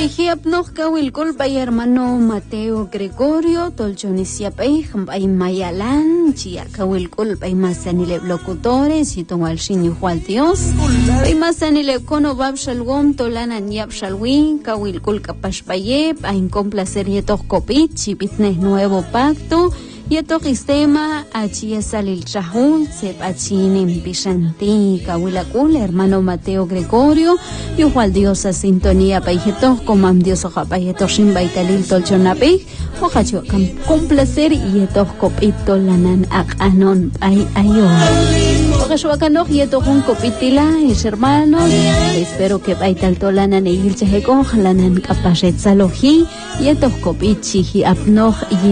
Hiapnog kawilkul pay hermano Mateo Gregorio tolchonesia pay pay mayalan chia kawilkul pay masanile locutores y tongal shinyo Juan Dios pay masanile kono babshalgom tolanan yapshalwin kawilkul kapashpaye pay complacer yetos kopit chipitnes nuevo pacto yeto sistema achia salil chahul sep achinin pishanti kawilakul hermano Mateo Gregorio y Juan Dios a sintonía paijetos comam Dios oja paijetos shimbaitalil tolchonapi ojacho complacer yetos kopito lanan akanon ay ayo ojacho akanoj yeto un kopitila es hermanos espero que baital tolanan e ilchehekon lanan kapashet saloji yetos kopit chihi apnoj